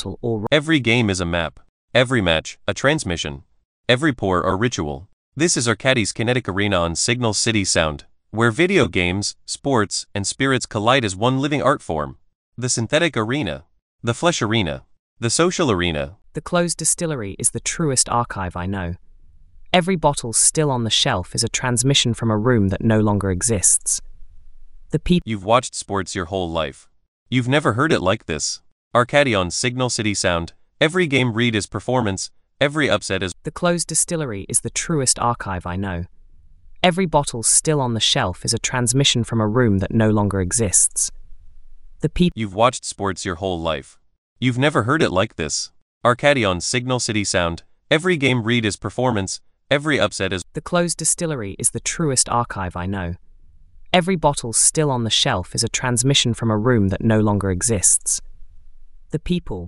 battle or Every game is a map. Every match, a transmission. Every pour, a ritual. This is Arcadis Kinetic Arena on Signal City Sound, where video games, sports, and spirits collide as one living art form. The synthetic arena. The flesh arena. The social arena. the closed distillery is the truest archive I know. Every bottle still on the shelf is a transmission from a room that no longer exists. The people You've watched sports your whole life. You've never heard it like this. Arcadi on Signal City Sound. Every game read is performance. Every upset is. The closed distillery is the truest archive I know. Every bottle still on the shelf is a transmission from a room that no longer exists. The people You've watched sports your whole life. You've never heard it like this. Arcadi on Signal City Sound. Every game read is performance. Every upset is. The closed distillery is the truest archive I know. Every bottle still on the shelf is a transmission from a room that no longer exists. The people.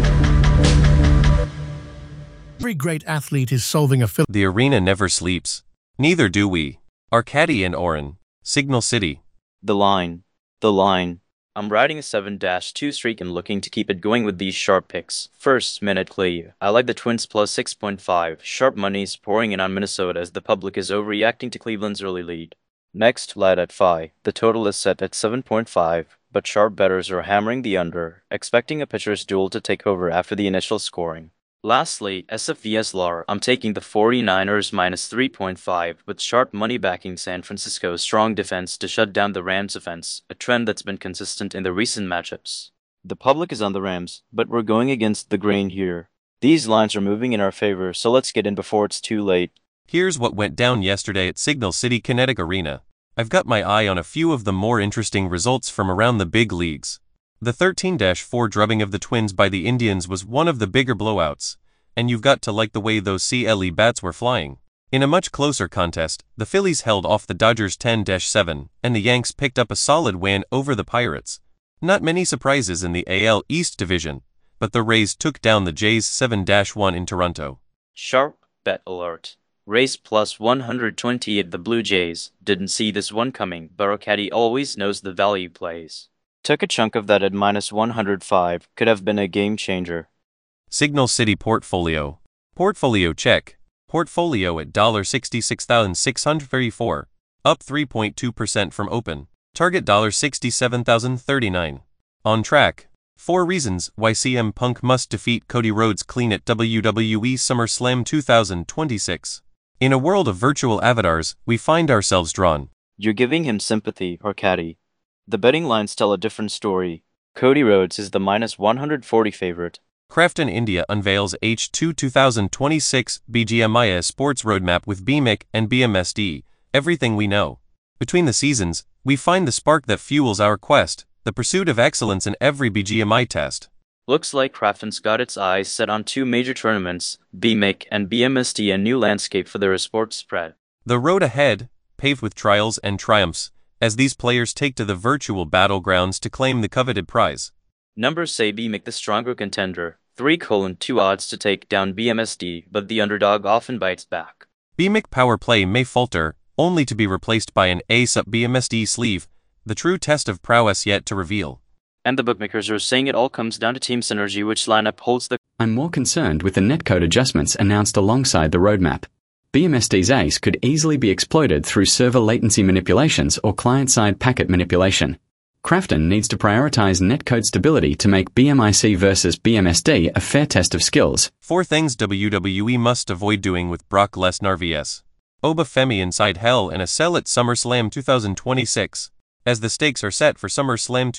Every great athlete is solving a The arena never sleeps. Neither do we. Arcadi and Oren. Signal City. The line. The line. I'm riding a 7-2 streak and looking to keep it going with these sharp picks. First, Minute Clay. I like the Twins plus 6.5. Sharp money's pouring in on Minnesota as the public is overreacting to Cleveland's early lead. Next, Lad at Phi. The total is set at 7.5, but sharp bettors are hammering the under, expecting a pitcher's duel to take over after the initial scoring. Lastly, SFVS LAR. I'm taking the 49ers minus 3.5 with sharp money backing San Francisco's strong defense to shut down the Rams' offense, a trend that's been consistent in the recent matchups. The public is on the Rams, but we're going against the grain here. These lines are moving in our favor, so let's get in before it's too late. Here's what went down yesterday at Signal City Kinetic Arena. I've got my eye on a few of the more interesting results from around the big leagues. The 13-4 drubbing of the Twins by the Indians was one of the bigger blowouts, and you've got to like the way those CLE bats were flying. In a much closer contest, the Phillies held off the Dodgers 10-7, and the Yanks picked up a solid win over the Pirates. Not many surprises in the AL East division, but the Rays took down the Jays 7-1 in Toronto. Sharp bet alert. Rays plus 128. The Blue Jays. Didn't see this one coming, but Arcadi always knows the value plays. Took a chunk of that at minus 105. Could have been a game changer. Signal City Portfolio. Portfolio check. Portfolio at $66,634. Up 3.2% from open. Target $67,039. On track. 4 reasons why CM Punk must defeat Cody Rhodes clean at WWE SummerSlam 2026. In a world of virtual avatars, we find ourselves drawn. You're giving him sympathy, Arcadi. The betting lines tell a different story. Cody Rhodes is the minus 140 favorite. Crafton India unveils H2 2026 BGMIA Sports Roadmap with BMIC and BMSD, everything we know. Between the seasons, we find the spark that fuels our quest, the pursuit of excellence in every BGMI test. Looks like Crafton's got its eyes set on 2 major tournaments, BMIC and BMSD, a new landscape for their sports spread. The road ahead, paved with trials and triumphs, as these players take to the virtual battlegrounds to claim the coveted prize. Numbers say BMIC the stronger contender, 3:2 odds to take down BMSD, but the underdog often bites back. BMIC power play may falter, only to be replaced by an ace-up BMSD sleeve, the true test of prowess yet to reveal. And the bookmakers are saying it all comes down to team synergy, which lineup holds the. I'm more concerned with the netcode adjustments announced alongside the roadmap. BMSD's ace could easily be exploited through server latency manipulations or client-side packet manipulation. Crafton needs to prioritize netcode stability to make BMIC versus BMSD a fair test of skills. 4 things WWE must avoid doing with Brock Lesnar vs. Oba Femi inside Hell in a Cell at SummerSlam 2026. As the stakes are set for SummerSlam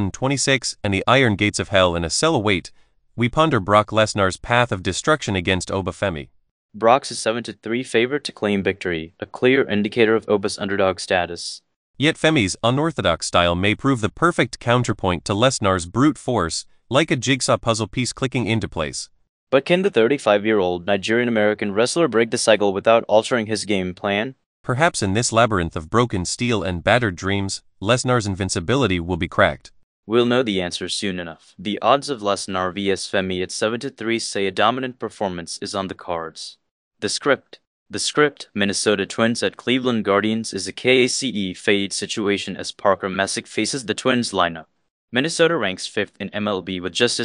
2026 and the iron gates of Hell in a Cell await, we ponder Brock Lesnar's path of destruction against Oba Femi. Brock's is 7-3 favorite to claim victory, a clear indicator of Oba's underdog status. Yet Femi's unorthodox style may prove the perfect counterpoint to Lesnar's brute force, like a jigsaw puzzle piece clicking into place. But can the 35-year-old Nigerian-American wrestler break the cycle without altering his game plan? Perhaps in this labyrinth of broken steel and battered dreams, Lesnar's invincibility will be cracked. We'll know the answer soon enough. The odds of Lesnar vs Femi at 7-3 say a dominant performance is on the cards. The script, Minnesota Twins at Cleveland Guardians is a KACE fade situation as Parker Messick faces the Twins lineup. Minnesota ranks 5th in MLB with just a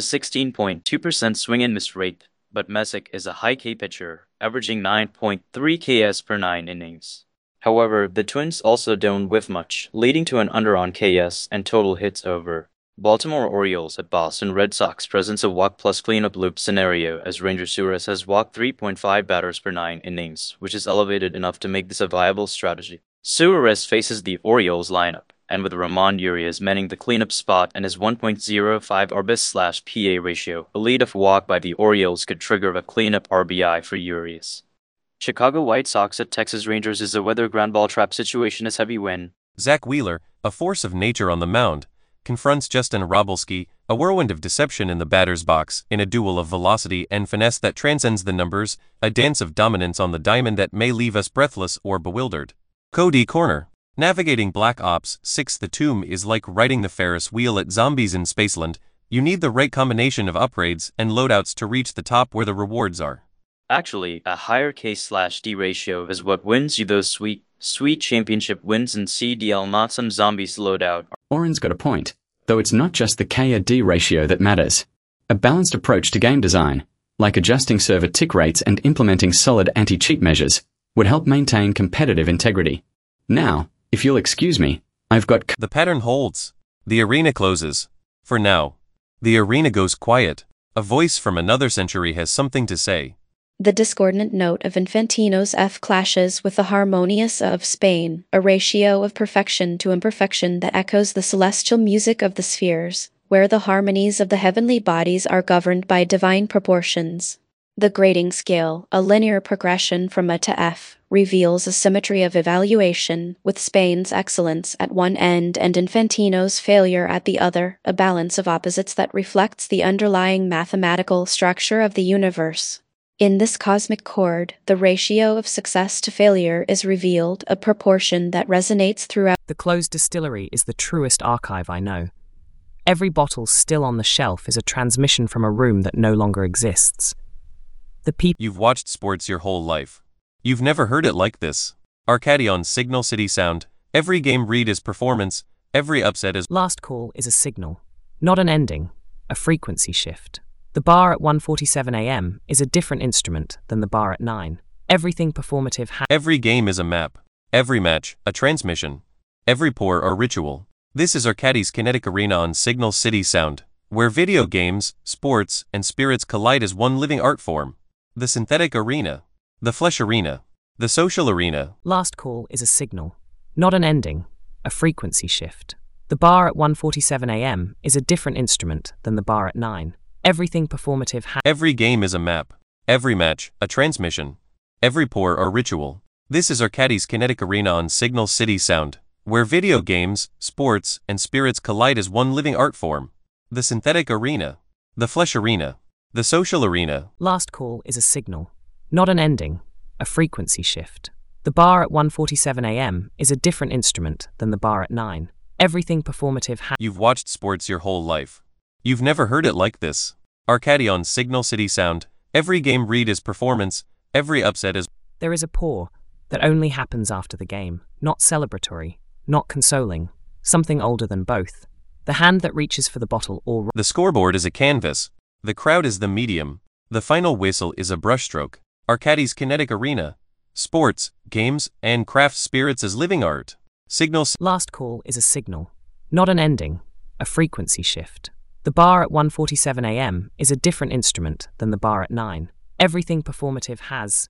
16.2% swing and miss rate, but Messick is a high K pitcher, averaging 9.3 Ks per 9 innings. However, the Twins also don't whiff much, leading to an under on Ks and total hits over. Baltimore Orioles at Boston Red Sox presents a walk plus cleanup loop scenario as Ranger Suarez has walked 3.5 batters per 9 innings, which is elevated enough to make this a viable strategy. Suarez faces the Orioles lineup, and with Ramon Urias manning the cleanup spot and his 1.05 RBIS/PA ratio, a lead-off walk by the Orioles could trigger a cleanup RBI for Urias. Chicago White Sox at Texas Rangers is a weather ground ball trap situation as heavy win. Zach Wheeler, a force of nature on the mound, confronts Justin Robalski, a whirlwind of deception in the batter's box, in a duel of velocity and finesse that transcends the numbers, a dance of dominance on the diamond that may leave us breathless or bewildered. Cody Corner. Navigating Black Ops 6. The Tomb is like riding the Ferris wheel at Zombies in Spaceland. You need the right combination of upgrades and loadouts to reach the top where the rewards are. Actually, a higher K/D ratio is what wins you those sweet championship wins in CDL, not some Zombies loadout. Oren's got a point, though it's not just the K/D ratio that matters. A balanced approach to game design, like adjusting server tick rates and implementing solid anti-cheat measures, would help maintain competitive integrity. Now, if you'll excuse me, I've got... The pattern holds. The arena closes. For now. The arena goes quiet. A voice from another century has something to say. The discordant note of Infantino's F clashes with the harmonious of Spain, a ratio of perfection to imperfection that echoes the celestial music of the spheres, where the harmonies of the heavenly bodies are governed by divine proportions. The grading scale, a linear progression from A to F, reveals a symmetry of evaluation, with Spain's excellence at one end and Infantino's failure at the other, a balance of opposites that reflects the underlying mathematical structure of the universe. In this cosmic chord, the ratio of success to failure is revealed, a proportion that resonates throughout. The closed distillery is the truest archive I know. Every bottle still on the shelf is a transmission from a room that no longer exists. The people. You've watched sports your whole life. You've never heard it like this. Arcadi on Signal City Sound. Every game read is performance. Every upset is... Last call is a signal, not an ending, a frequency shift. The bar at 1:47 a.m. is a different instrument than the bar at 9. Everything performative Every game is a map. Every match, a transmission. Every pour or ritual. This is Arcadi's Kinetic Arena on Signal City Sound, where video games, sports, and spirits collide as one living art form. The synthetic arena. The flesh arena. The social arena. Last call is a signal, not an ending, a frequency shift. The bar at 1:47 a.m. is a different instrument than the bar at 9. Everything performative Every game is a map. Every match, a transmission. Every pour or ritual. This is Arcadi's Kinetic Arena on Signal City Sound, where video games, sports, and spirits collide as one living art form. The synthetic arena. The flesh arena. The social arena. Last call is a signal, not an ending, a frequency shift. The bar at 1:47 a.m. is a different instrument than the bar at 9. Everything performative You've watched sports your whole life. You've never heard it like this. Arcadi on Signal City Sound. Every game read is performance. Every upset is... There is a pour that only happens after the game, not celebratory, not consoling, something older than both. The hand that reaches for the bottle or... The scoreboard is a canvas. The crowd is the medium. The final whistle is a brushstroke. Arcadi's Kinetic Arena. Sports, games, and craft spirits as living art. Signals. Last call is a signal, not an ending, a frequency shift. The bar at 1:47 a.m. is a different instrument than the bar at 9. Everything performative has...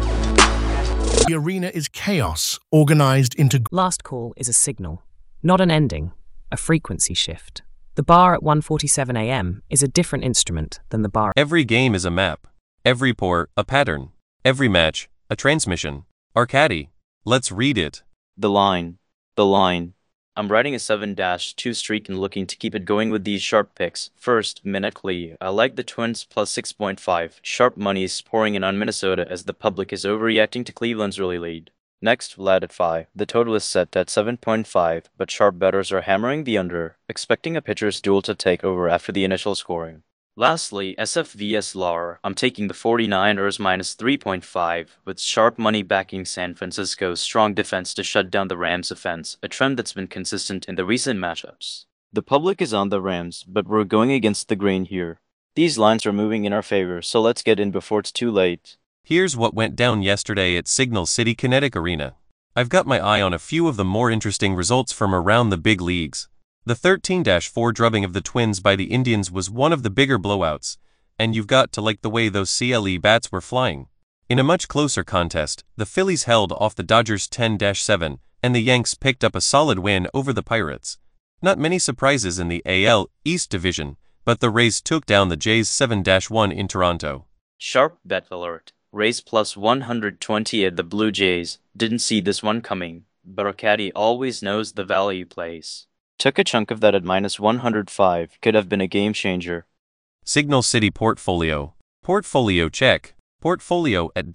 The arena is chaos, organized into... Last call is a signal, not an ending, a frequency shift. The bar at 1:47 a.m. is a different instrument than the bar... Every game is a map. Every pour, a pattern. Every match, a transmission. Arcadi. Let's read it. The line. The line. I'm riding a 7-2 streak and looking to keep it going with these sharp picks. First, Minute Lee. I like the Twins plus 6.5. Sharp money is pouring in on Minnesota as the public is overreacting to Cleveland's early lead. Next, Vlad at 5. The total is set at 7.5, but sharp bettors are hammering the under, expecting a pitcher's duel to take over after the initial scoring. Lastly, SF vs LAR. I'm taking the 49ers minus 3.5, with sharp money backing San Francisco's strong defense to shut down the Rams' offense, a trend that's been consistent in the recent matchups. The public is on the Rams, but we're going against the grain here. These lines are moving in our favor, so let's get in before it's too late. Here's what went down yesterday at Signal City Kinetic Arena. I've got my eye on a few of the more interesting results from around the big leagues. The 13-4 drubbing of the Twins by the Indians was one of the bigger blowouts, and you've got to like the way those CLE bats were flying. In a much closer contest, the Phillies held off the Dodgers 10-7, and the Yanks picked up a solid win over the Pirates. Not many surprises in the AL East Division, but the Rays took down the Jays 7-1 in Toronto. Sharp bet alert. Rays plus 120 at the Blue Jays. Didn't see this one coming, but our caddy always knows the value plays. Took a chunk of that at minus 105. Could have been a game changer. Signal City Portfolio. Portfolio check. Portfolio at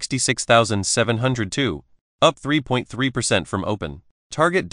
$66,702, up 3.3% from open. Target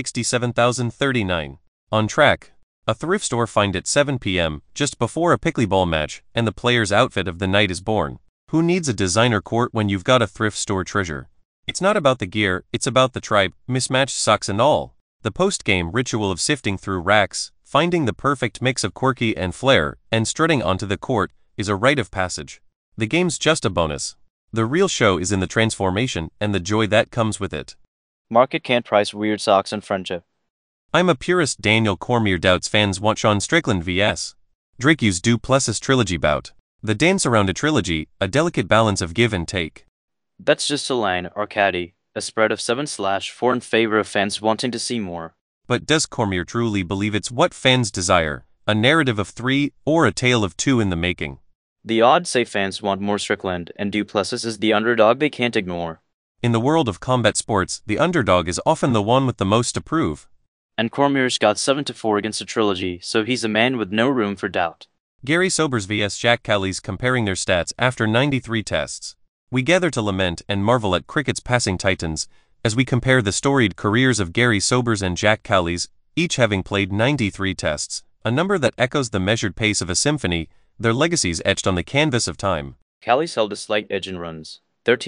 $67,039. On track. A thrift store find at 7 p.m., just before a pickleball match, and the player's outfit of the night is born. Who needs a designer court when you've got a thrift store treasure? It's not about the gear, it's about the tribe, mismatched socks and all. The post-game ritual of sifting through racks, finding the perfect mix of quirky and flair, and strutting onto the court, is a rite of passage. The game's just a bonus. The real show is in the transformation and the joy that comes with it. Market can't price weird socks and friendship. I'm a purist. Daniel Cormier doubts fans want Sean Strickland vs. Drake's Duplessis trilogy bout. The dance around a trilogy, a delicate balance of give and take. That's just a line, our caddy. A spread of 7/4 in favor of fans wanting to see more. But does Cormier truly believe it's what fans desire? A narrative of 3 or a tale of 2 in the making? The odds say fans want more Strickland, and Duplessis is the underdog they can't ignore. In the world of combat sports, the underdog is often the one with the most to prove. And Cormier's got 7-4 against a trilogy, so he's a man with no room for doubt. Gary Sobers vs. Jack Callies comparing their stats after 93 tests. We gather to lament and marvel at cricket's passing titans, as we compare the storied careers of Gary Sobers and Jack Callies, each having played 93 tests, a number that echoes the measured pace of a symphony, their legacies etched on the canvas of time. Callies held a slight edge in runs,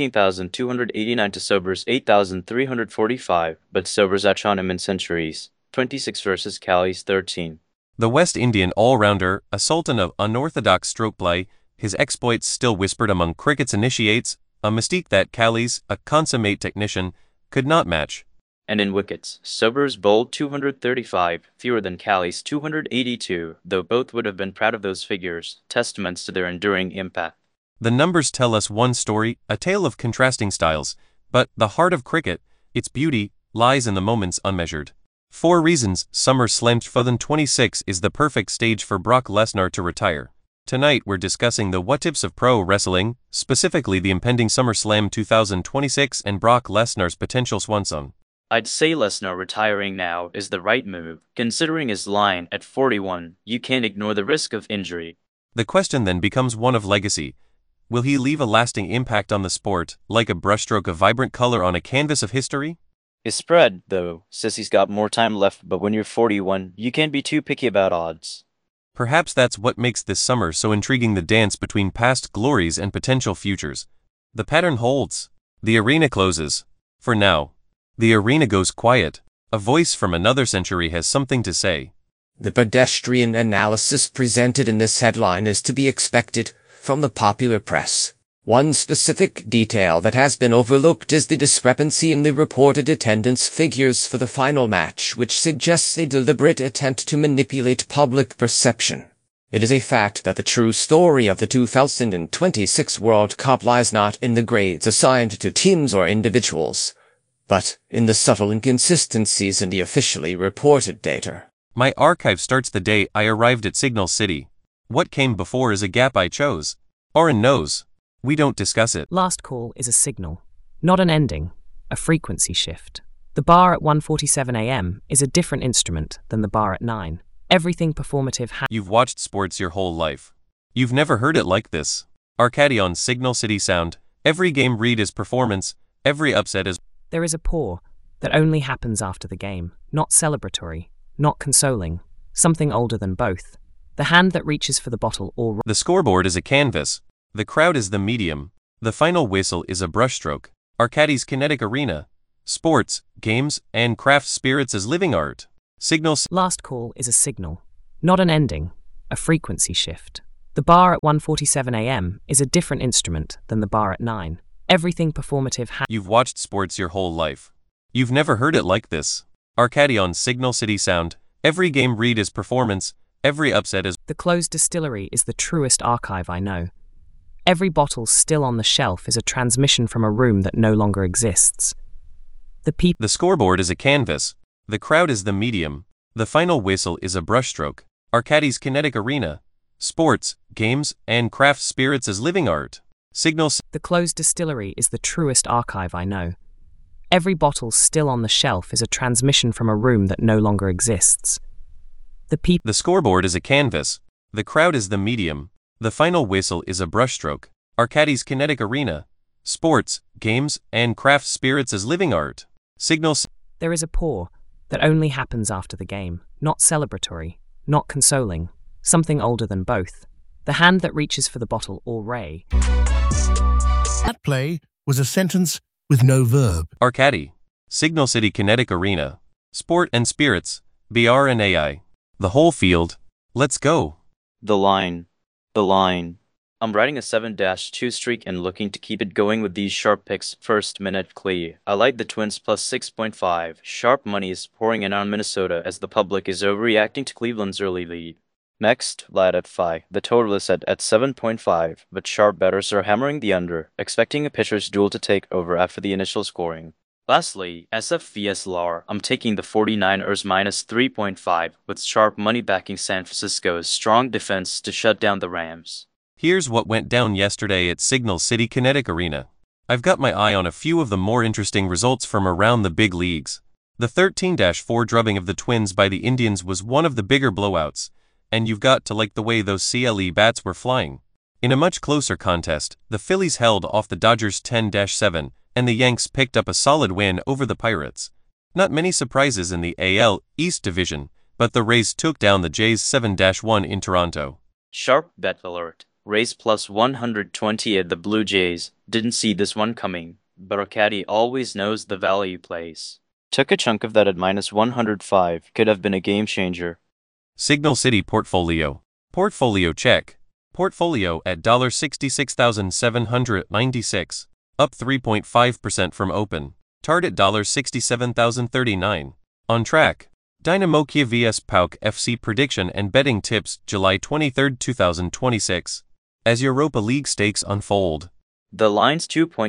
13,289 to Sobers' 8,345, but Sobers outshone him in centuries, 26 versus Callies' 13. The West Indian all-rounder, a sultan of unorthodox stroke play, his exploits still whispered among cricket's initiates, a mystique that Callies, a consummate technician, could not match. And in wickets, Sobers bowled 235, fewer than Callies' 282, though both would have been proud of those figures, testaments to their enduring impact. The numbers tell us one story, a tale of contrasting styles, but the heart of cricket, its beauty, lies in the moments unmeasured. 4 reasons SummerSlam 2026 is the perfect stage for Brock Lesnar to retire. Tonight we're discussing the what-ifs of pro wrestling, specifically the impending SummerSlam 2026 and Brock Lesnar's potential swansong. I'd say Lesnar retiring now is the right move, considering his line at 41, you can't ignore the risk of injury. The question then becomes one of legacy. Will he leave a lasting impact on the sport, like a brushstroke of vibrant color on a canvas of history? His spread, though, says he's got more time left, but when you're 41, you can't be too picky about odds. Perhaps that's what makes this summer so intriguing, the dance between past glories and potential futures. The pattern holds. The arena closes. For now. The arena goes quiet. A voice from another century has something to say. The pedestrian analysis presented in this headline is to be expected from the popular press. One specific detail that has been overlooked is the discrepancy in the reported attendance figures for the final match, which suggests a deliberate attempt to manipulate public perception. It is a fact that the true story of the 2026 World Cup lies not in the grades assigned to teams or individuals, but in the subtle inconsistencies in the officially reported data. My archive starts the day I arrived at Signal City. What came before is a gap I chose. Oren knows. We don't discuss it. Last call is a signal, not an ending, a frequency shift. The bar at 1:47 a.m. is a different instrument than the bar at 9. Everything performative You've watched sports your whole life. You've never heard it like this. Arcady on Signal City Sound. Every game read is performance, every upset is... There is a pour that only happens after the game, not celebratory, not consoling, something older than both. The hand that reaches for the bottle or... The scoreboard is a canvas. The crowd is the medium. The final whistle is a brushstroke. Arcady's Kinetic Arena. Sports, games, and craft spirits as living art. Signal Last call is a signal, not an ending, a frequency shift. The bar at 1:47 a.m. is a different instrument than the bar at 9. Everything performative You've watched sports your whole life. You've never heard it like this. Arcady on Signal City Sound. Every game read is performance, every upset is... The closed distillery is the truest archive I know. Every bottle still on the shelf is a transmission from a room that no longer exists. The scoreboard is a canvas. The crowd is the medium. The final whistle is a brushstroke. Arcady's kinetic arena. Sports, games, and craft spirits as living art. The closed distillery is the truest archive I know. Every bottle still on the shelf is a transmission from a room that no longer exists. The scoreboard is a canvas. The crowd is the medium. The final whistle is a brushstroke. Arcady's kinetic arena. Sports, games, and craft spirits as living art. There is a pour that only happens after the game, not celebratory, not consoling, something older than both. The hand that reaches for the bottle or ray. That play was a sentence with no verb. Arcady. Signal City Kinetic Arena. Sport and Spirits. BR and AI. The whole field. Let's go. The line. I'm riding a 7-2 streak and looking to keep it going with these sharp picks. First, minute Clee. I like the Twins plus 6.5. Sharp money is pouring in on Minnesota as the public is overreacting to Cleveland's early lead. Next, Lad at 5. The total is set at 7.5, but sharp bettors are hammering the under, expecting a pitcher's duel to take over after the initial scoring. Lastly, SF vs LAR, I'm taking the 49ers minus 3.5 with sharp money backing San Francisco's strong defense to shut down the Rams. Here's what went down yesterday at Signal City Kinetic Arena. I've got my eye on a few of the more interesting results from around the big leagues. The 13-4 drubbing of the Twins by the Indians was one of the bigger blowouts, and you've got to like the way those CLE bats were flying. In a much closer contest, the Phillies held off the Dodgers 10-7, and the Yanks picked up a solid win over the Pirates. Not many surprises in the AL East Division, but the Rays took down the Jays 7-1 in Toronto. Sharp bet alert. Rays plus 120 at the Blue Jays. Didn't see this one coming, but Arcady always knows the value plays. Took a chunk of that at minus 105. Could have been a game changer. Signal City Portfolio. Portfolio check. Portfolio at $66,796. Up 3.5% from open. Target $67,039. On track. Dynamo Kiev vs PAOK FC prediction and betting tips July 23, 2026. As Europa League stakes unfold. The line's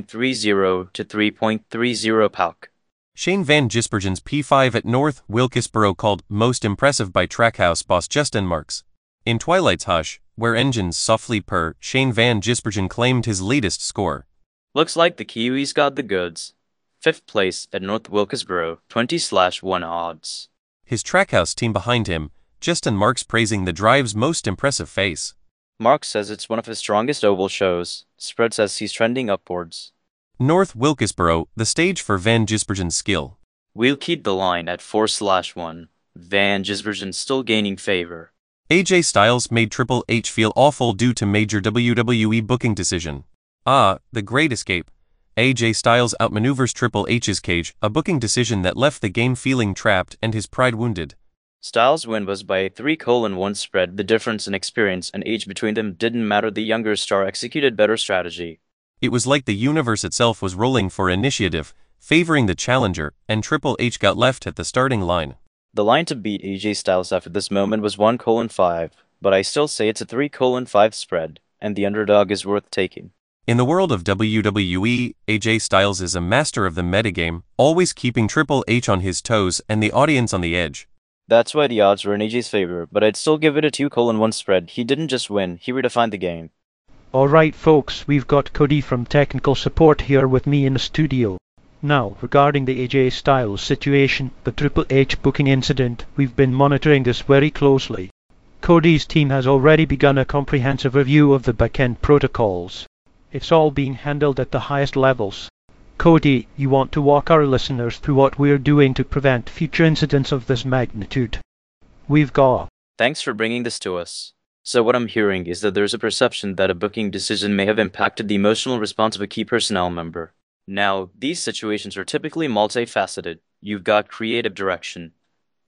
2.30 to 3.30 PAOK. Shane Van Gisbergen's P5 at North Wilkesboro called most impressive by Trackhouse boss Justin Marks. In Twilight's hush, where engines softly purr, Shane Van Gisbergen claimed his latest score. Looks like the Kiwis got the goods. 5th place at North Wilkesboro, 20/1 odds. His Trackhouse team behind him, Justin Marks praising the drive's most impressive face. Marks says it's one of his strongest oval shows. Spread says he's trending upwards. North Wilkesboro, the stage for Van Gisbergen's skill. We'll keep the line at 4/1. Van Gisbergen still gaining favor. AJ Styles made Triple H feel awful due to major WWE booking decision. The Great Escape. AJ Styles outmaneuvers Triple H's cage, a booking decision that left the game feeling trapped and his pride wounded. Styles' win was by a 3:1 spread. The difference in experience and age between them didn't matter. The younger star executed better strategy. It was like the universe itself was rolling for initiative, favoring the challenger, and Triple H got left at the starting line. The line to beat AJ Styles after this moment was 1:5, but I still say it's a 3:5 spread, and the underdog is worth taking. In the world of WWE, AJ Styles is a master of the metagame, always keeping Triple H on his toes and the audience on the edge. That's why the odds were in AJ's favor, but I'd still give it a 2:1 spread. He didn't just win, he redefined the game. Alright folks, we've got Cody from technical support here with me in the studio. Now, regarding the AJ Styles situation, the Triple H booking incident, we've been monitoring this very closely. Cody's team has already begun a comprehensive review of the backend protocols. It's all being handled at the highest levels. Cody, you want to walk our listeners through what we're doing to prevent future incidents of this magnitude? We've got... Thanks for bringing this to us. So what I'm hearing is that there's a perception that a booking decision may have impacted the emotional response of a key personnel member. Now, these situations are typically multifaceted. You've got creative direction,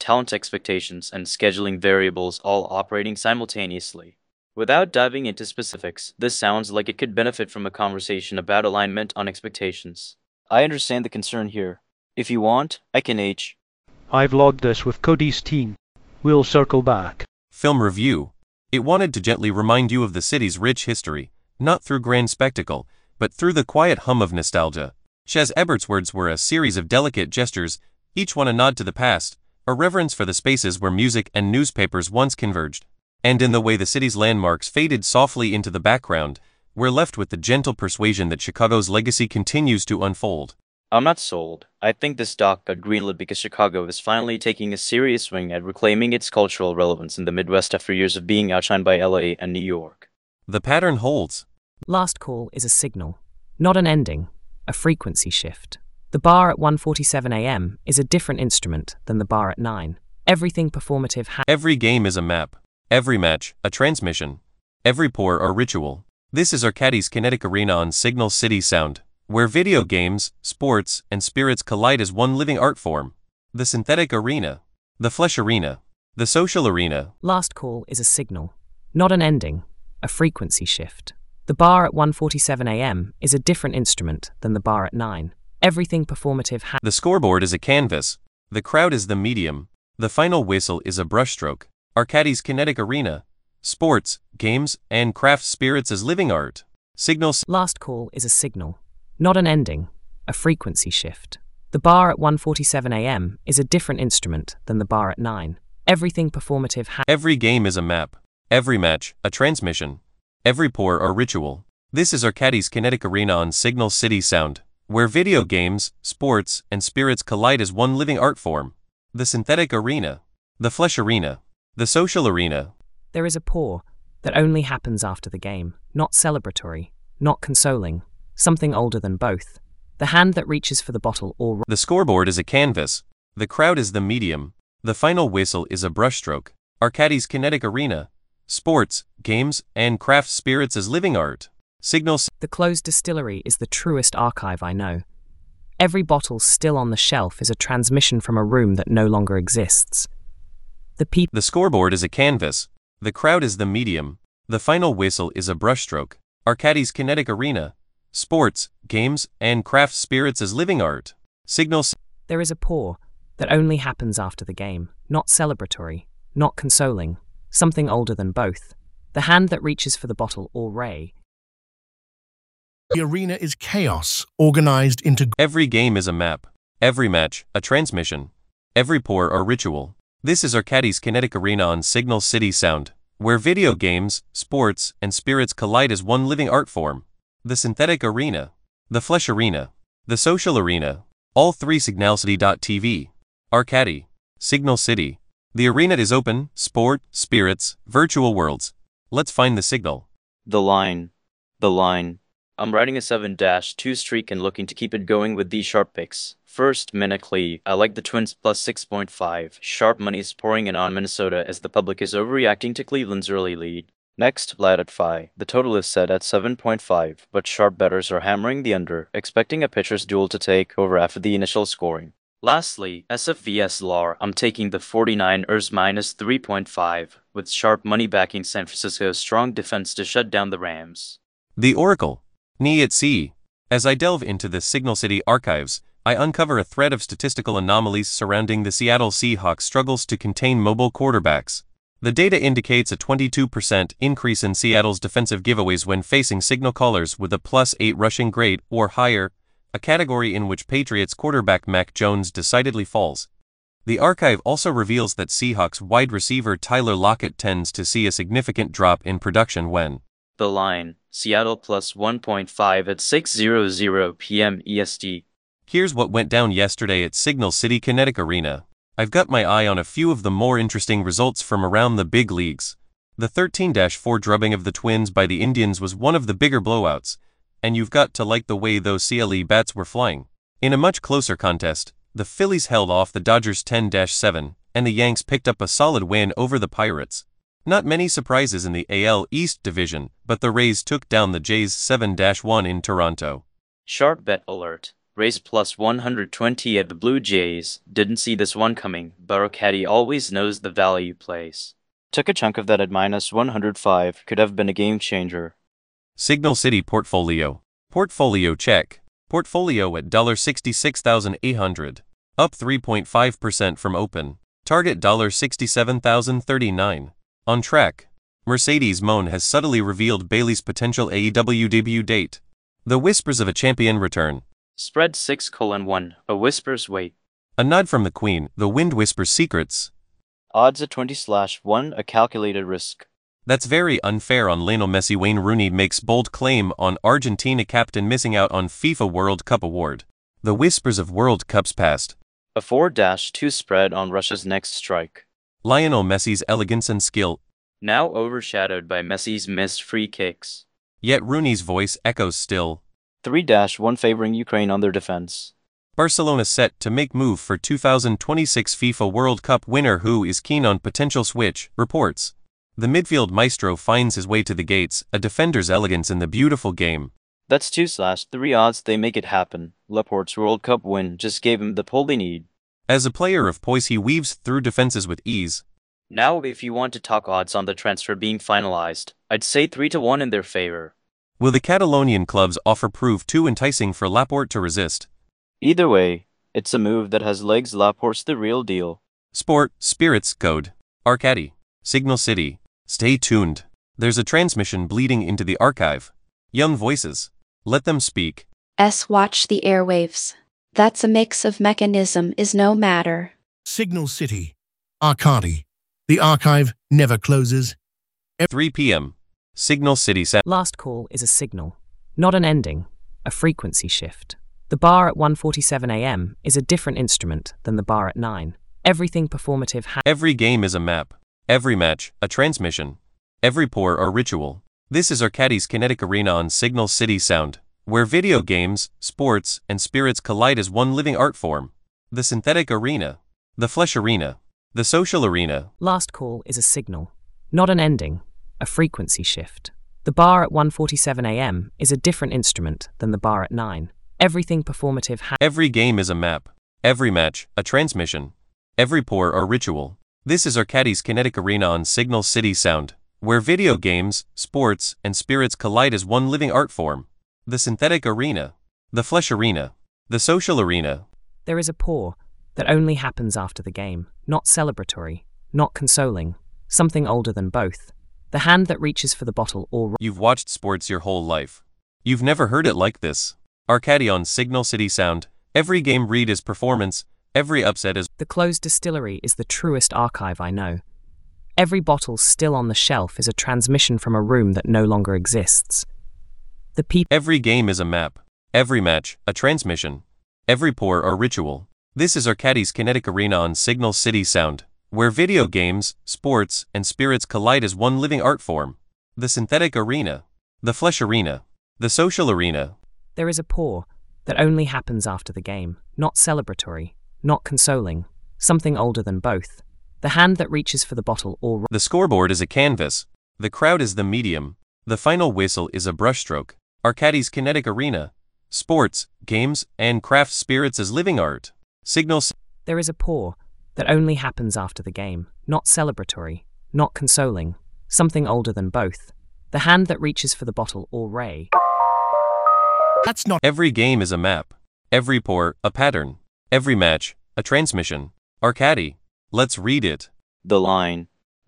talent expectations, and scheduling variables all operating simultaneously. Without diving into specifics, this sounds like it could benefit from a conversation about alignment on expectations. I understand the concern here. If you want, I can I've logged this with Cody's team. We'll circle back. Film review. It wanted to gently remind you of the city's rich history, not through grand spectacle, but through the quiet hum of nostalgia. Chaz Ebert's words were a series of delicate gestures, each one a nod to the past, a reverence for the spaces where music and newspapers once converged. And in the way the city's landmarks faded softly into the background, we're left with the gentle persuasion that Chicago's legacy continues to unfold. I'm not sold. I think this doc got greenlit because Chicago is finally taking a serious swing at reclaiming its cultural relevance in the Midwest after years of being outshined by LA and New York. The pattern holds. Last call is a signal, not an ending, a frequency shift. The bar at 1:47 a.m. is a different instrument than the bar at 9. Everything performative Every game is a map. Every match, a transmission. Every pour, a ritual. This is Arcadis Kinetic Arena on Signal City Sound, where video games, sports, and spirits collide as one living art form. The synthetic arena. The flesh arena. The social arena. Last call is a signal, not an ending, a frequency shift. The bar at 1:47 a.m. is a different instrument than the bar at 9. Everything performative The scoreboard is a canvas. The crowd is the medium. The final whistle is a brushstroke. Arcadis Kinetic Arena. Sports, games, and craft spirits as living art. Signals. Last call is a signal, not an ending, a frequency shift. The bar at 1:47 a.m. is a different instrument than the bar at 9. Everything performative Every game is a map. Every match, a transmission. Every pour, a ritual. This is Arcadis Kinetic Arena on Signal City Sound, where video games, sports, and spirits collide as one living art form. The synthetic arena. The flesh arena. The social arena. There is a pour that only happens after the game, not celebratory, not consoling, something older than both. The hand that reaches for the bottle or The scoreboard is a canvas. The crowd is the medium. The final whistle is a brushstroke. Arcadis Kinetic Arena. Sports, games, and craft spirits as living art. Signals. The closed distillery is the truest archive I know. Every bottle still on the shelf is a transmission from a room that no longer exists. The scoreboard is a canvas. The crowd is the medium. The final whistle is a brushstroke. Arcadis Kinetic Arena. Sports, games, and craft spirits as living art. Signals. There is a pour that only happens after the game, not celebratory, not consoling, something older than both. The hand that reaches for the bottle or ray. The arena is chaos, organized into... Every game is a map. Every match, a transmission. Every pour, a ritual. This is Arcadis Kinetic Arena on Signal City Sound, where video games, sports, and spirits collide as one living art form. The synthetic arena. The flesh arena. The social arena. All three signalcity.tv. Arcadi. Signal City. The arena is open, sport, spirits, virtual worlds. Let's find the signal. The line. The line. I'm riding a 7-2 streak and looking to keep it going with these sharp picks. First, Minute I like the Twins plus 6.5. Sharp money is pouring in on Minnesota as the public is overreacting to Cleveland's early lead. Next, Vlad at Phi. The total is set at 7.5, but sharp bettors are hammering the under, expecting a pitcher's duel to take over after the initial scoring. Lastly, SFVS LAR, I'm taking the 49ers minus 3.5, with sharp money backing San Francisco's strong defense to shut down the Rams. The Oracle. Ni at sea. As I delve into the Signal City archives, I uncover a thread of statistical anomalies surrounding the Seattle Seahawks' struggles to contain mobile quarterbacks. The data indicates a 22% increase in Seattle's defensive giveaways when facing signal callers with a +8 rushing grade or higher, a category in which Patriots quarterback Mac Jones decidedly falls. The archive also reveals that Seahawks wide receiver Tyler Lockett tends to see a significant drop in production when The line. Seattle plus 1.5 at 6:00 p.m. EST. Here's what went down yesterday at Signal City Kinetic Arena. I've got my eye on a few of the more interesting results from around the big leagues. The 13-4 drubbing of the Twins by the Indians was one of the bigger blowouts, and you've got to like the way those CLE bats were flying. In a much closer contest, the Phillies held off the Dodgers 10-7, and the Yanks picked up a solid win over the Pirates. Not many surprises in the AL East division, but the Rays took down the Jays 7-1 in Toronto. Sharp bet alert. Rays plus 120 at the Blue Jays. Didn't see this one coming, but our caddy always knows the value plays. Took a chunk of that at minus 105, could have been a game changer. Signal City Portfolio. Portfolio check. Portfolio at $66,800. Up 3.5% from open. Target $67,039. On track. Mercedes-Moné has subtly revealed Bayley's potential AEW debut date. The whispers of a champion return. Spread 6:1, a whisper's wait. A nod from the Queen, the wind whispers secrets. Odds at 20/1, a calculated risk. That's very unfair on Lionel Messi. Wayne Rooney makes bold claim on Argentina captain missing out on FIFA World Cup award. The whispers of World Cups past. A 4-2 spread on Russia's next strike. Lionel Messi's elegance and skill. Now overshadowed by Messi's missed free kicks. Yet Rooney's voice echoes still. 3-1 favoring Ukraine on their defense. Barcelona set to make move for 2026 FIFA World Cup winner who is keen on potential switch, reports. The midfield maestro finds his way to the gates, a defender's elegance in the beautiful game. That's 2/3 odds they make it happen. Laporte's World Cup win just gave him the pull they need. As a player of poise he weaves through defenses with ease. Now if you want to talk odds on the transfer being finalized, I'd say 3-1 in their favor. Will the Catalonian club's offer prove too enticing for Laporte to resist? Either way, it's a move that has legs. Laporte's the real deal. Sport, spirits, code. Arcadi. Signal City. Stay tuned. There's a transmission bleeding into the archive. Young voices. Let them speak. Watch the airwaves. That's a mix of mechanism is no matter. Signal City. Arcadi. The archive never closes. 3 p.m. Signal City sound. Last call is a signal, not an ending, a frequency shift. The bar at 1:47 a.m. is a different instrument than the bar at 9. Everything performative Every game is a map. Every match, a transmission. Every pour a ritual. This is Arcadi's Kinetic Arena on Signal City Sound, where video games, sports, and spirits collide as one living art form. The synthetic arena. The flesh arena. The social arena. Last call is a signal, not an ending, a frequency shift. The bar at 1:47 a.m. is a different instrument than the bar at 9. Everything performative Every game is a map. Every match, a transmission. Every pour a ritual. This is Arcadi's Kinetic Arena on Signal City Sound, where video games, sports, and spirits collide as one living art form. The synthetic arena. The flesh arena. The social arena. There is a pour that only happens after the game, not celebratory, not consoling, something older than both. The hand that reaches for the bottle or... You've watched sports your whole life. You've never heard it like this. Arcadi on Signal City Sound. Every game read is performance. Every upset is... The closed distillery is the truest archive I know. Every bottle still on the shelf is a transmission from a room that no longer exists. Every game is a map. Every match, a transmission. Every pour a ritual. This is Arcadi's Kinetic Arena on Signal City Sound, where video games, sports, and spirits collide as one living art form. The synthetic arena. The flesh arena. The social arena. There is a pour that only happens after the game, not celebratory, not consoling, something older than both. The hand that reaches for the bottle or... The scoreboard is a canvas. The crowd is the medium. The final whistle is a brushstroke. Arcadi's Kinetic Arena. Sports, games, and craft spirits as living art. Signal. There is a pour that only happens after the game, not celebratory, not consoling, something older than both. The hand that reaches for the bottle or ray. That's not... Every game is a map. Every pour, a pattern. Every match, a transmission. Arcadi. Let's read it. The line.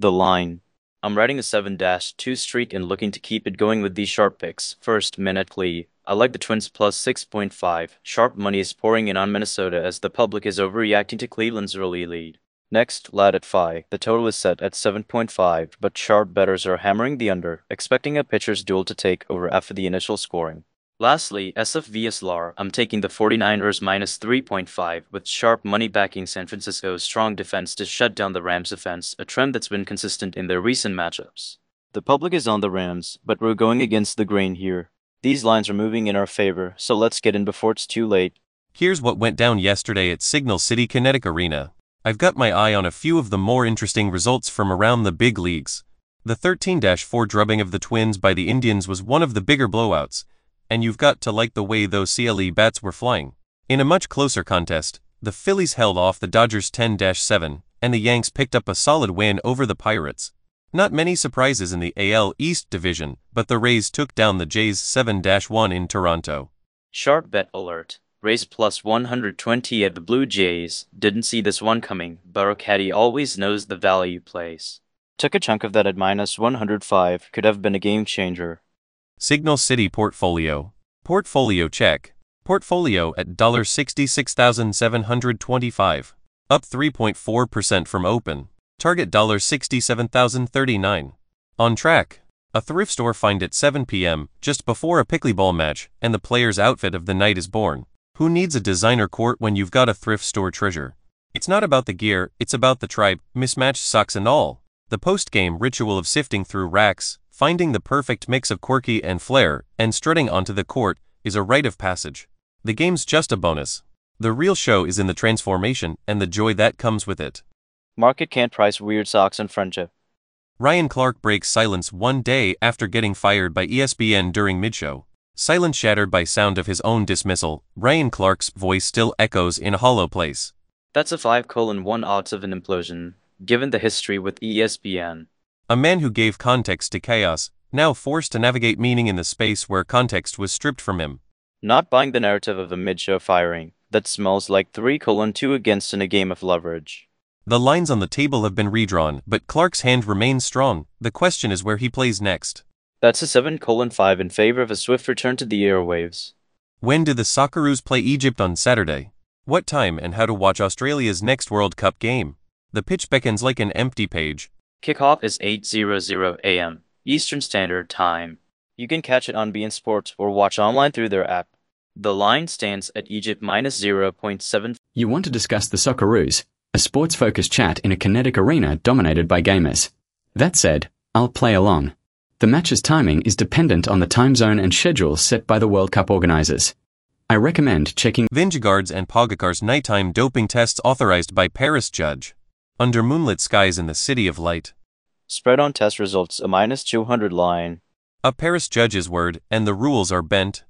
I'm riding a 7-2 streak and looking to keep it going with these sharp picks. First, Minute Lee. I like the Twins plus 6.5. Sharp money is pouring in on Minnesota as the public is overreacting to Cleveland's early lead. Next, Lad at Phi. The total is set at 7.5, but sharp bettors are hammering the under, expecting a pitcher's duel to take over after the initial scoring. Lastly, SF vs LAR. I'm taking the 49ers minus 3.5 with sharp money backing San Francisco's strong defense to shut down the Rams' offense, a trend that's been consistent in their recent matchups. The public is on the Rams, but we're going against the grain here. These lines are moving in our favor, so let's get in before it's too late. Here's what went down yesterday at Signal City Kinetic Arena. I've got my eye on a few of the more interesting results from around the big leagues. The 13-4 drubbing of the Twins by the Indians was one of the bigger blowouts, and you've got to like the way those CLE bats were flying. In a much closer contest, the Phillies held off the Dodgers 10-7, and the Yanks picked up a solid win over the Pirates. Not many surprises in the AL East division, but the Rays took down the Jays 7-1 in Toronto. Sharp bet alert. Rays plus 120 at the Blue Jays. Didn't see this one coming, but our caddy always knows the value plays. Took a chunk of that at minus 105, could have been a game changer. Signal City Portfolio. Portfolio check. Portfolio at $66,725. Up 3.4% from open. Target $67,039. On track. A thrift store find at 7 p.m., just before a pickleball match, and the player's outfit of the night is born. Who needs a designer court when you've got a thrift store treasure? It's not about the gear, it's about the tribe, mismatched socks and all. The post-game ritual of sifting through racks, finding the perfect mix of quirky and flair, and strutting onto the court, is a rite of passage. The game's just a bonus. The real show is in the transformation and the joy that comes with it. Market can't price weird socks and friendship. Ryan Clark breaks silence one day after getting fired by ESPN during mid-show. Silence shattered by sound of his own dismissal, Ryan Clark's voice still echoes in a hollow place. That's a 5:1 odds of an implosion, given the history with ESPN. A man who gave context to chaos, now forced to navigate meaning in the space where context was stripped from him. Not buying the narrative of a mid-show firing. That smells like 3:2 against in a game of leverage. The lines on the table have been redrawn, but Clark's hand remains strong. The question is where he plays next. That's a 7:5 in favor of a swift return to the airwaves. When do the Socceroos play Egypt on Saturday? What time and how to watch Australia's next World Cup game? The pitch beckons like an empty page. Kickoff is 8:00 a.m. Eastern Standard Time. You can catch it on beIN Sports or watch online through their app. The line stands at Egypt minus 0.7. You want to discuss the Socceroos, a sports-focused chat in a kinetic arena dominated by gamers. That said, I'll play along. The match's timing is dependent on the time zone and schedule set by the World Cup organizers. I recommend checking Vingegaard's and Pogacar's nighttime doping tests authorized by Paris judge. Under moonlit skies in the City of Light. Spread on test results a minus 200 line. A Paris judge's word, and the rules are bent.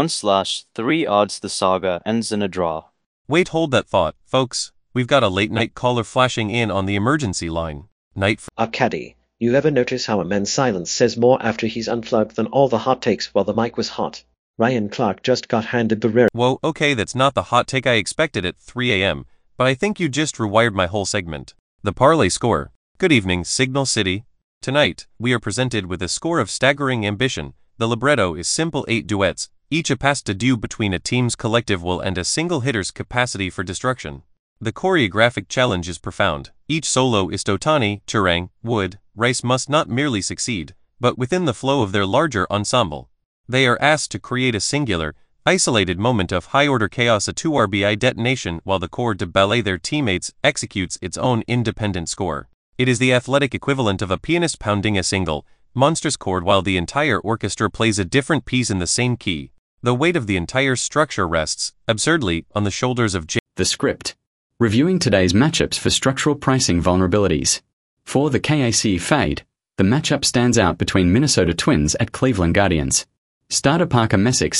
1/3 odds the saga ends in a draw. Wait, hold that thought, folks. We've got a late-night caller flashing in on the emergency line. Night for Caddy, you ever notice how a man's silence says more after he's unplugged than all the hot takes while the mic was hot? Ryan Clark just got handed the rare. Whoa, okay, that's not the hot take I expected at 3 a.m., but I think you just rewired my whole segment. The parlay score. Good evening, Signal City. Tonight, we are presented with a score of staggering ambition. The libretto is simple 8 duets, each a pas de deux between a team's collective will and a single hitter's capacity for destruction. The choreographic challenge is profound. Each solo is Totani, Turang, Wood, Rice must not merely succeed, but within the flow of their larger ensemble. They are asked to create a singular, isolated moment of high-order chaos, a 2 RBI detonation, while the corps de ballet their teammates executes its own independent score. It is the athletic equivalent of a pianist pounding a single, monstrous chord while the entire orchestra plays a different piece in the same key. The weight of the entire structure rests, absurdly, on the shoulders of The script. Reviewing today's matchups for structural pricing vulnerabilities. For the KAC Fade, the matchup stands out between Minnesota Twins at Cleveland Guardians. Starter Parker Messick's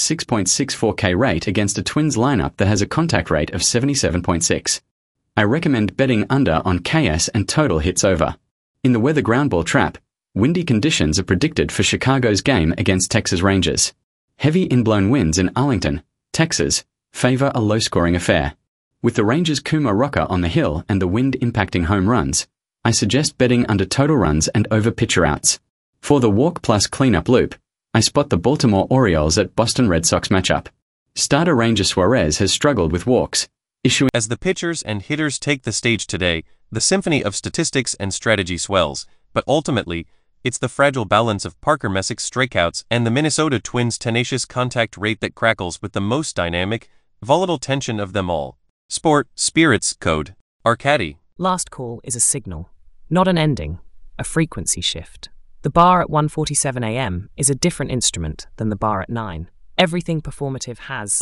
6.64K rate against a Twins lineup that has a contact rate of 77.6. I recommend betting under on KS and total hits over. In the weather groundball trap, windy conditions are predicted for Chicago's game against Texas Rangers. Heavy inblown winds in Arlington, Texas, favor a low-scoring affair. With the Rangers' Kuma Rocker on the hill and the wind impacting home runs, I suggest betting under total runs and over pitcher outs. For the walk plus cleanup loop, I spot the Baltimore Orioles at Boston Red Sox matchup. Starter Ranger Suarez has struggled with walks, issuing. As the pitchers and hitters take the stage today, the symphony of statistics and strategy swells, but ultimately, it's the fragile balance of Parker Messick's strikeouts and the Minnesota Twins' tenacious contact rate that crackles with the most dynamic, volatile tension of them all. Sport, Spirits, Code, Arcadi. Last call is a signal, not an ending, a frequency shift. The bar at 1:47 a.m. is a different instrument than the bar at 9. Everything performative has.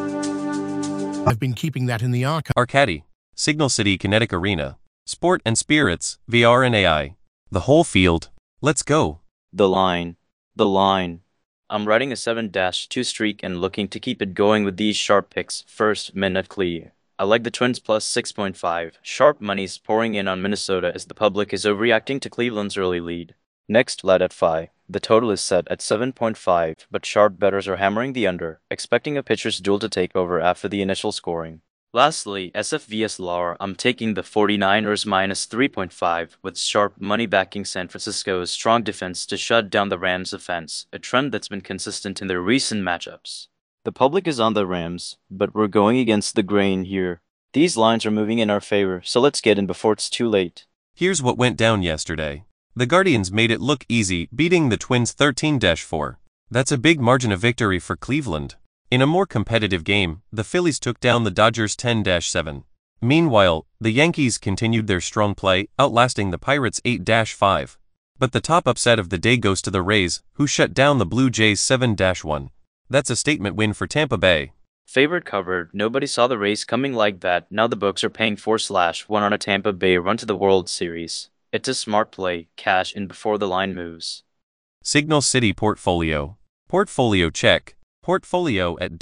I've been keeping that in the archive. Arcadi, Signal City Kinetic Arena, Sport and Spirits, VR and AI. The whole field. Let's go. The line. The line. I'm riding a 7-2 streak and looking to keep it going with these sharp picks. First, Minute Clee. I like the Twins plus 6.5. Sharp money's pouring in on Minnesota as the public is overreacting to Cleveland's early lead. Next, Led at Phi. The total is set at 7.5, but sharp bettors are hammering the under, expecting a pitcher's duel to take over after the initial scoring. Lastly, SF vs Laur, I'm taking the 49ers minus 3.5 with sharp money backing San Francisco's strong defense to shut down the Rams' offense, a trend that's been consistent in their recent matchups. The public is on the Rams, but we're going against the grain here. These lines are moving in our favor, so let's get in before it's too late. Here's what went down yesterday. The Guardians made it look easy, beating the Twins 13-4. That's a big margin of victory for Cleveland. In a more competitive game, the Phillies took down the Dodgers 10-7. Meanwhile, the Yankees continued their strong play, outlasting the Pirates 8-5. But the top upset of the day goes to the Rays, who shut down the Blue Jays 7-1. That's a statement win for Tampa Bay. Favorite covered, nobody saw the Rays coming like that. Now the books are paying 4/1 on a Tampa Bay run to the World Series. It's a smart play, cash in before the line moves. Signal City Portfolio. Portfolio check. Portfolio at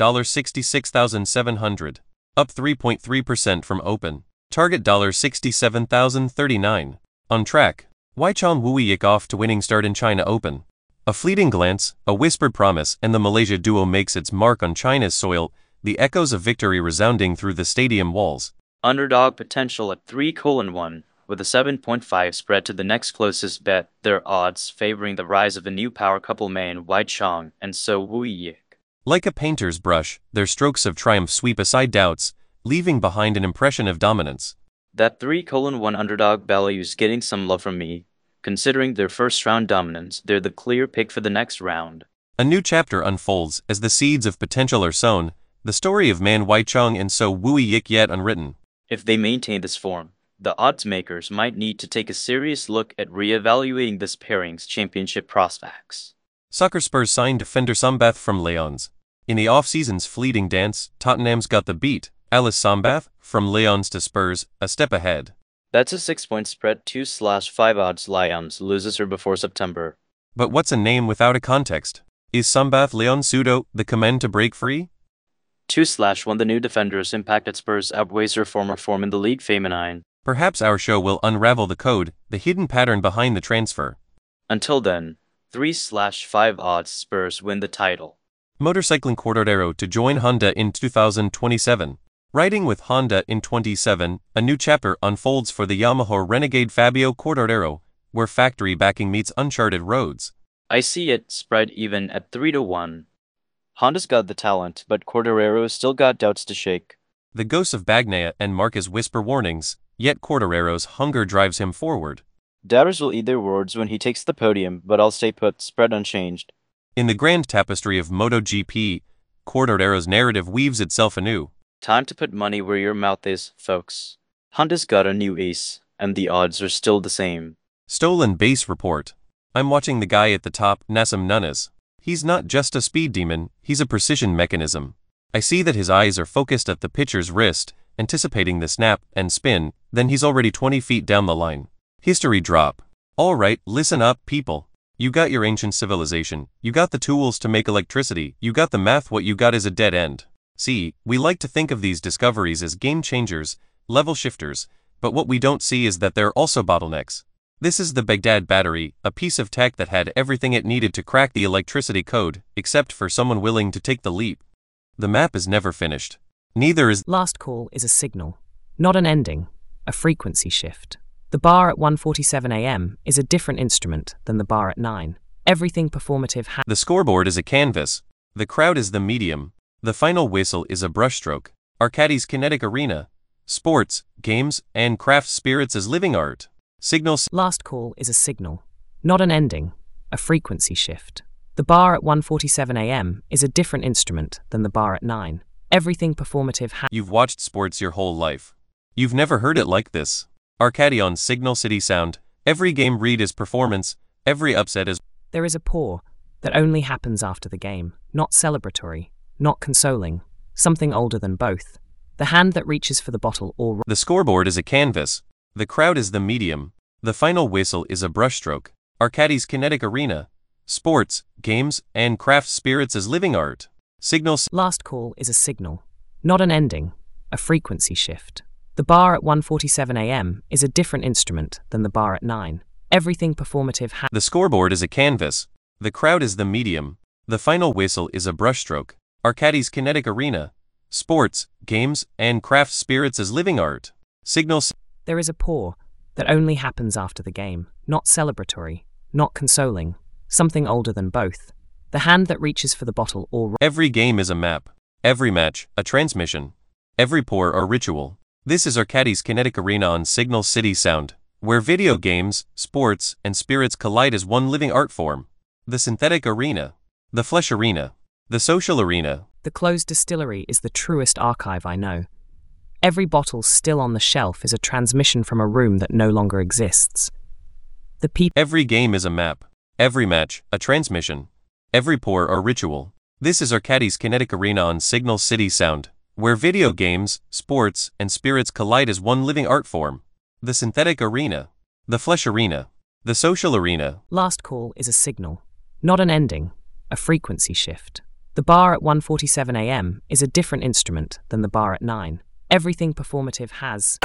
$66,700, up 3.3% from open. Target $67,039. On track. Waichang Wuiyik off to winning start in China Open. A fleeting glance, a whispered promise, and the Malaysia duo makes its mark on China's soil, the echoes of victory resounding through the stadium walls. Underdog potential at 3:1, with a 7.5 spread to the next closest bet, their odds favoring the rise of a new power couple Man Waichang and So Wuiyik. Like a painter's brush, their strokes of triumph sweep aside doubts, leaving behind an impression of dominance. That 3:1 underdog value's getting some love from me. Considering their first-round dominance, they're the clear pick for the next round. A new chapter unfolds as the seeds of potential are sown, the story of Man Waichang and So Wuiyik yet unwritten. If they maintain this form, the odds makers might need to take a serious look at re-evaluating this pairing's championship prospects. Soccer Spurs signed defender Sambath from Leons. In the off-season's fleeting dance, Tottenham's got the beat. Alice Sambath, from Leons to Spurs, a step ahead. That's a 6-point spread, 2/5 odds Lions loses her before September. But what's a name without a context? Is Sambath Leon Pseudo the command to break free? 2/1 the new defender's impact at Spurs outweighs her former form in the league feminine. Perhaps our show will unravel the code, the hidden pattern behind the transfer. Until then, 3/5 odds Spurs win the title. Motorcycling Cortadero to join Honda in 2027. Riding with Honda in 27, a new chapter unfolds for the Yamaha Renegade Fabio Cortadero, where factory backing meets uncharted roads. I see it spread even at 3-1. Honda's got the talent, but Cortadero's still got doubts to shake. The ghosts of Bagnaia and Marquez whisper warnings, yet Cortadero's hunger drives him forward. Doubters will eat their words when he takes the podium, but I'll stay put, spread unchanged. In the grand tapestry of MotoGP, Cortadero's narrative weaves itself anew. Time to put money where your mouth is, folks. Honda's got a new ace, and the odds are still the same. Stolen base report. I'm watching the guy at the top, Nassim Nunes. He's not just a speed demon, he's a precision mechanism. I see that his eyes are focused at the pitcher's wrist, anticipating the snap and spin, then he's already 20 feet down the line. History drop. Alright, listen up, people. You got your ancient civilization, you got the tools to make electricity, you got the math, what you got is a dead end. See, we like to think of these discoveries as game changers, level shifters, but what we don't see is that they're also bottlenecks. This is the Baghdad battery, a piece of tech that had everything it needed to crack the electricity code, except for someone willing to take the leap. The map is never finished. Neither is Last call is a signal, not an ending, a frequency shift. The bar at 1:47 a.m. is a different instrument than the bar at 9. Everything performative the scoreboard is a canvas. The crowd is the medium. The final whistle is a brushstroke. Arcadis Kinetic Arena. Sports, games, and craft spirits as living art. Signals. Last call is a signal, not an ending, a frequency shift. The bar at 1:47 a.m. is a different instrument than the bar at 9. Everything performative You've watched sports your whole life. You've never heard it like this. Arcadion Signal City Sound. Every game read is performance, every upset is. There is a pour that only happens after the game, not celebratory, not consoling, something older than both. The hand that reaches for the bottle or The scoreboard is a canvas. The crowd is the medium. The final whistle is a brushstroke. Arcadis Kinetic Arena. sports, games, and craft spirits as living art. Signal Last call is a signal, not an ending, a frequency shift. The bar at 1:47 a.m. is a different instrument than the bar at 9. Everything performative The scoreboard is a canvas. The crowd is the medium. The final whistle is a brushstroke. Arcadis Kinetic Arena. Sports, games, and craft spirits as living art. Signal There is a pour that only happens after the game, not celebratory, not consoling, something older than both. The hand that reaches for the bottle or Every game is a map. Every match, a transmission. Every pour, a ritual. This is Arcadis Kinetic Arena on Signal City Sound, where video games, sports, and spirits collide as one living art form. The synthetic arena. The flesh arena. The social arena. The closed distillery is the truest archive I know. Every bottle still on the shelf is a transmission from a room that no longer exists. The people. Every game is a map. Every match, a transmission. Every pour, a ritual. This is Arcadis Kinetic Arena on Signal City Sound, where video games, sports, and spirits collide as one living art form. The synthetic arena. The flesh arena. The social arena. Last call is a signal, not an ending, a frequency shift. The bar at 1:47 a.m. is a different instrument than the bar at 9. Everything performative has.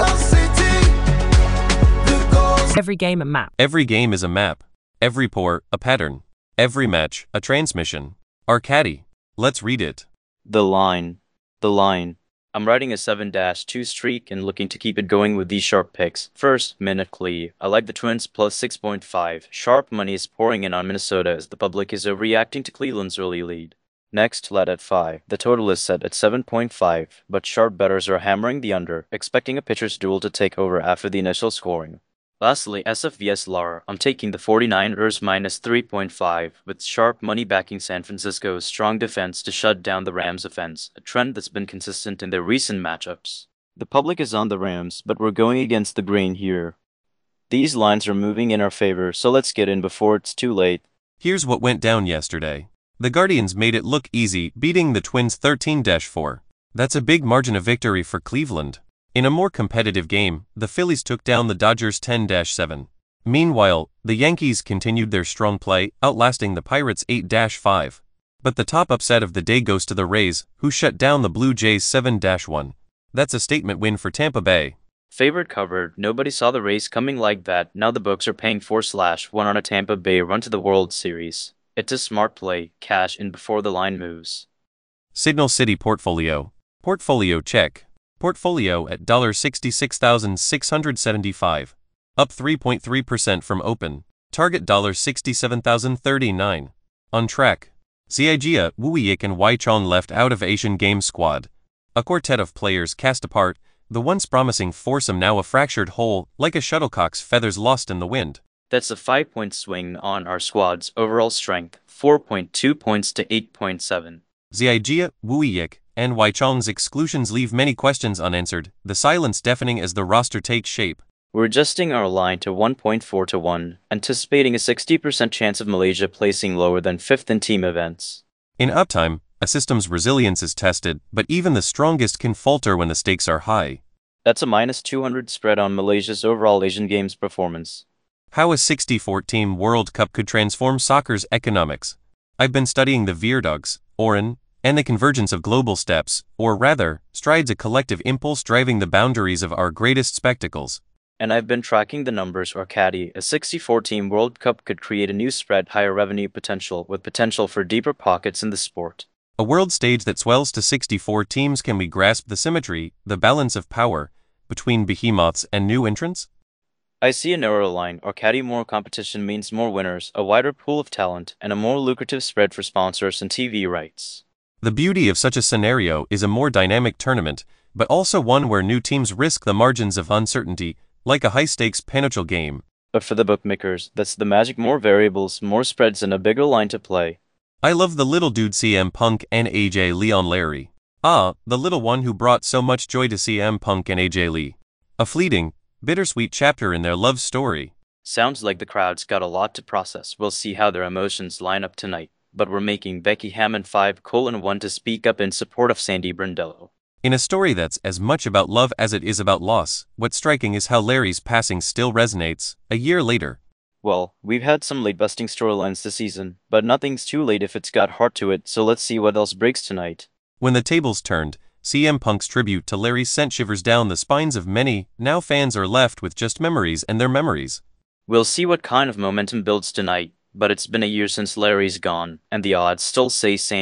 Every game a map. Every game is a map. Every pour, a pattern. Every match, a transmission. Arcadi. Let's read it. The line. The line. I'm riding a 7-2 streak and looking to keep it going with these sharp picks. First, Minute Clee. I like the Twins plus 6.5. Sharp money is pouring in on Minnesota as the public is overreacting to Cleveland's early lead. Next, Led at 5. The total is set at 7.5, but sharp bettors are hammering the under, expecting a pitcher's duel to take over after the initial scoring. Lastly, SF vs Lar. I'm taking the 49ers minus 3.5, with sharp money backing San Francisco's strong defense to shut down the Rams' offense, a trend that's been consistent in their recent matchups. The public is on the Rams, but we're going against the grain here. These lines are moving in our favor, so let's get in before it's too late. Here's what went down yesterday. The Guardians made it look easy, beating the Twins 13-4. That's a big margin of victory for Cleveland. In a more competitive game, the Phillies took down the Dodgers 10-7. Meanwhile, the Yankees continued their strong play, outlasting the Pirates 8-5. But the top upset of the day goes to the Rays, who shut down the Blue Jays 7-1. That's a statement win for Tampa Bay. Favorite covered. Nobody saw the Rays coming like that. Now the books are paying 4/1 on a Tampa Bay run to the World Series. It's a smart play. Cash in before the line moves. Signal City Portfolio. Portfolio check. Portfolio at $66,675. Up 3.3% from open. Target $67,039. On track. Ziagia, Wuyik and Wai Chong left out of Asian Games squad. A quartet of players cast apart, the once promising foursome now a fractured whole, like a shuttlecock's feathers lost in the wind. That's a 5-point swing on our squad's overall strength, 4.2 points to 8.7. Ziagia, Wuyik, and Wai Chong's exclusions leave many questions unanswered, the silence deafening as the roster takes shape. We're adjusting our line to 1.4 to 1, anticipating a 60% chance of Malaysia placing lower than 5th in team events. In uptime, a system's resilience is tested, but even the strongest can falter when the stakes are high. That's a minus 200 spread on Malaysia's overall Asian Games performance. How a 64-team World Cup could transform soccer's economics. I've been studying the Veerdogs, Oren, and the convergence of global steps, or rather, strides, a collective impulse driving the boundaries of our greatest spectacles. And I've been tracking the numbers. Arcadi, a 64-team World Cup could create a new spread, higher revenue potential, with potential for deeper pockets in the sport. A world stage that swells to 64 teams. Can we grasp the symmetry, the balance of power, between behemoths and new entrants? I see a narrower line. Arcadi, more competition means more winners, a wider pool of talent, and a more lucrative spread for sponsors and TV rights. The beauty of such a scenario is a more dynamic tournament, but also one where new teams risk the margins of uncertainty, like a high-stakes penalty game. But for the bookmakers, that's the magic: more variables, more spreads, and a bigger line to play. I love the little dude CM Punk and AJ Lee on Larry. Ah, the little one who brought so much joy to CM Punk and AJ Lee. A fleeting, bittersweet chapter in their love story. Sounds like the crowd's got a lot to process. We'll see how their emotions line up tonight. But we're making Becky Hammond 5:1 to speak up in support of Sandy Brindello. In a story that's as much about love as it is about loss, what's striking is how Larry's passing still resonates, a year later. Well, we've had some late-busting storylines this season, but nothing's too late if it's got heart to it, so let's see what else breaks tonight. When the tables turned, CM Punk's tribute to Larry sent shivers down the spines of many. Now fans are left with just memories and their memories. We'll see what kind of momentum builds tonight, but it's been a year since Larry's gone, and the odds still say same.